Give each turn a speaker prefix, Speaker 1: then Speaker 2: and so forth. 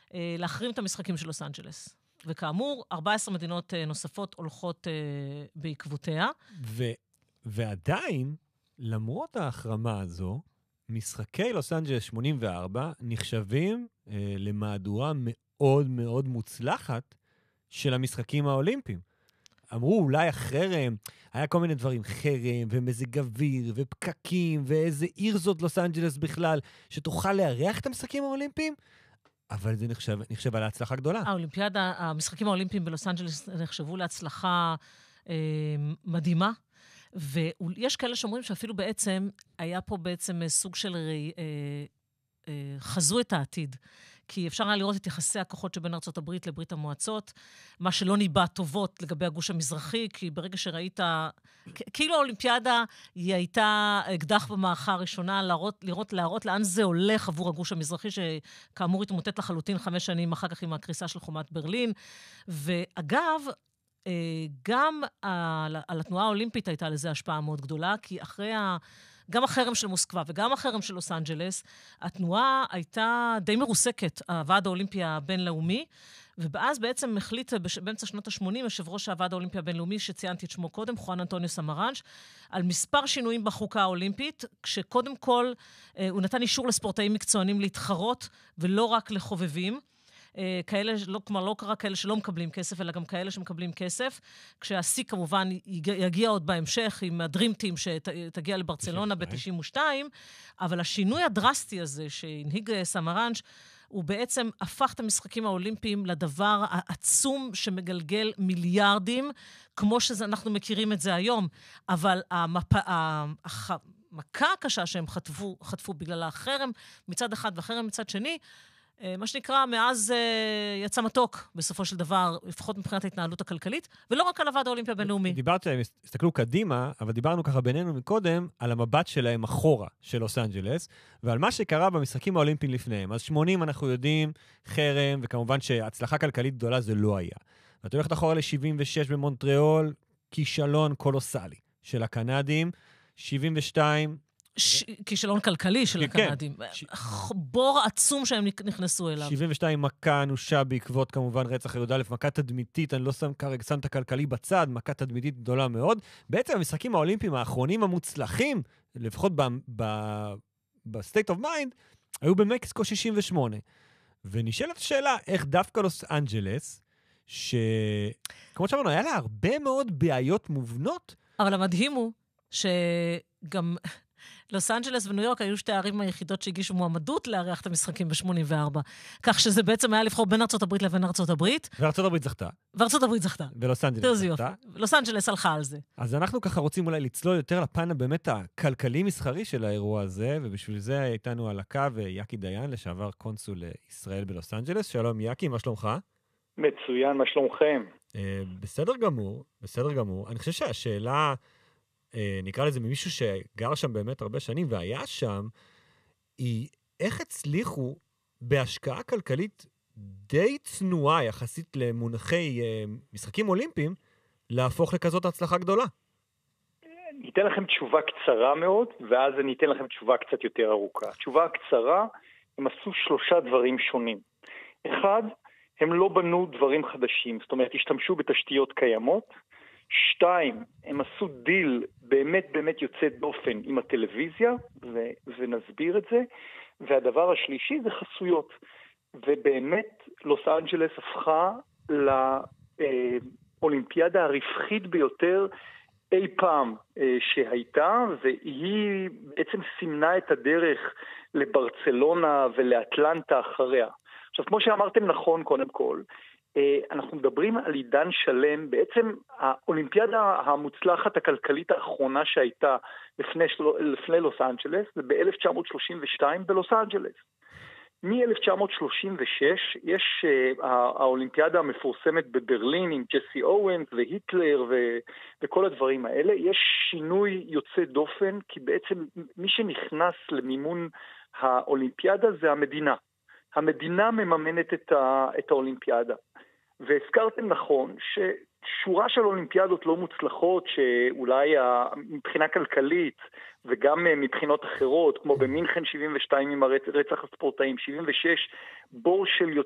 Speaker 1: להחרים את המשחקים של לוס אנג'לס. וכאמור, 14 מדינות נוספות הולכות בעקבותיה.
Speaker 2: ועדיין, למרות ההחרמה הזו, משחקי לוס אנג'לס 84 נחשבים למהדורה מאוד מאוד מוצלחת של המשחקים האולימפיים. אמרו אולי החרם, היה כל מיני דברים, חרם ומזג אוויר ופקקים ואיזה עיר זאת לוס אנג'לס בכלל, שתוכל לארח את המשחקים האולימפיים, אבל זה נחשב על ההצלחה גדולה.
Speaker 1: המשחקים האולימפיים בלוס אנג'לס נחשבו להצלחה מדהימה, ויש כאלה שאומרים שאפילו בעצם, היה פה בעצם סוג של חזו את העתיד. כי אפשר היה לראות את יחסי הכוחות שבין ארצות הברית לברית המועצות, מה שלא ניבא טובות לגבי הגוש המזרחי, כי ברגע שראית, כאילו האולימפיאדה היא הייתה אקדח במערכה הראשונה, להראות לאן זה הולך עבור הגוש המזרחי, שכאמור התמוטט לחלוטין 5 שנים אחר כך עם הקריסה של חומת ברלין. ואגב, גם על התנועה האולימפית הייתה לזה השפעה מאוד גדולה, כי אחרי גם החרם של מוסקבה וגם החרם של לוס אנג'לס, התנועה הייתה די מרוסקת, הוועד האולימפי הבינלאומי, ואז בעצם החליט באמצע שנות ה-80, יושב ראש הוועד האולימפי הבינלאומי, שציינתי את שמו קודם, חואן אנטוניו סמרנץ', על מספר שינויים בחוקה האולימפית, כשקודם כל הוא נתן אישור לספורטאים מקצוענים להתחרות, ולא רק לחובבים, כאלה, כלומר לא רק כאלה שלא מקבלים כסף, אלא גם כאלה שמקבלים כסף, כשהשיא כמובן יגיע עוד בהמשך עם הדרימטים שתגיע לברצלונה ב-92, אבל השינוי הדרסטי הזה שהנהיג סמרנץ' הוא בעצם הפך את המשחקים האולימפיים לדבר העצום שמגלגל מיליארדים, כמו שאנחנו מכירים את זה היום, אבל המכה הקשה שהם חטפו בגלל החרם מצד אחד והחרם מצד שני, מה שנקרא, מאז יצא מתוק, בסופו של דבר, לפחות מבחינת ההתנהלות הכלכלית, ולא רק על הוועד האולימפי הבינלאומי.
Speaker 2: הסתכלו קדימה, אבל דיברנו ככה בינינו מקודם, על המבט שלהם אחורה של לוס אנג'לס, ועל מה שקרה במשחקים האולימפיים לפניהם. אז 80 אנחנו יודעים, חרם, וכמובן שהצלחה כלכלית גדולה זה לא היה. ואתה הולכת אחורה ל-76 במונטריאול, כישלון קולוסלי של הקנדים, 72...
Speaker 1: כישלון כלכלי של הקנדים. בור עצום שהם נכנסו אליו.
Speaker 2: 72 מכה אנושה בעקבות כמובן רצח י"א, מכה תדמיתית, אני לא שם את הכלכלי בצד, מכה תדמיתית גדולה מאוד. בעצם המשחקים האולימפיים האחרונים המוצלחים, לפחות ב-state of mind, היו במקסיקו 68. ונשאלת השאלה, איך דווקא לוס אנג'לס, כמו שאמרנו, היה לה הרבה מאוד בעיות מובנות.
Speaker 1: אבל המדהים הוא שגם לוס אנג'לס וניו יורק היו 2 הערים היחידות שהגישו מועמדות לארח את המשחקים ב-84. כך שזה בעצם היה לבחור בין ארצות הברית לבין ארצות הברית.
Speaker 2: וארצות הברית זכתה.
Speaker 1: וארצות הברית זכתה.
Speaker 2: ולוס אנג'לס זכתה.
Speaker 1: לוס אנג'לס הלכה על זה.
Speaker 2: אז אנחנו ככה רוצים אולי לצלול יותר לפן הבאמת הכלכלי-מסחרי של האירוע הזה, ובשביל זה איתנו על הקו יאקי דיין, לשעבר קונסול ישראל בלוס אנג'לס. שלום יאקי, מה שלומך?
Speaker 3: מצוין, מה שלומכם?
Speaker 2: בסדר גמור, בסדר גמור. אני חושב שהשאלה, נקרא לזה ממישהו שגר שם באמת הרבה שנים והיה שם, היא איך הצליחו בהשקעה כלכלית די צנועה יחסית למונחי משחקים אולימפיים, להפוך לכזאת הצלחה גדולה.
Speaker 3: אני אתן לכם תשובה קצרה מאוד, ואז אני אתן לכם תשובה קצת יותר ארוכה. תשובה קצרה, הם עשו 3 דברים שונים. 1, הם לא בנו דברים חדשים, זאת אומרת, השתמשו בתשתיות קיימות. 2, הם עשו דיל באמת באמת יוצא דופן עם הטלוויזיה, ונסביר את זה. והדבר השלישי זה חסויות. ובאמת, לוס אנג'לס הפכה לאולימפיאדה הרווחית ביותר אי פעם שהייתה, והיא בעצם סימנה את הדרך לברצלונה ולאטלנטה אחריה. עכשיו, כמו שאמרתם נכון קודם כל, אנחנו מדברים על עידן שלם, בעצם האולימפיאדה המוצלחת הכלכלית האחרונה שהייתה לפני לוס אנג'לס, זה ב-1932 בלוס אנג'לס. מ-1936 יש האולימפיאדה המפורסמת בברלין עם ג'סי אוונס והיטלר וכל הדברים האלה. יש שינוי יוצא דופן, כי בעצם מי שנכנס למימון האולימפיאדה זה המדינה. המדינה מממנת את האולימפיאדה. והזכרתם נכון ששורה של אולימפיאדות לא מוצלחות, שאולי מבחינה כלכלית וגם מבחינות אחרות, כמו במינכן 72 עם רצח הספורטאים, 76 בור של